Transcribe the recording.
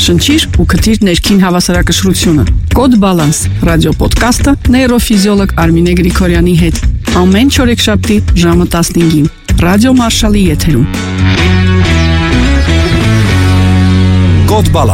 Շնչիր ու քթիր ներքին հավասարակշռությունը։ Կոդ Balance ռադիոպոդքասթը նեյրոֆիզիոլոգ Արմինե Գրիգորյանի հետ։ Ամեն չորեքշաբթի ժամը 15-ին Ռադիո Մարշալի եթերում։ Կոդ Balance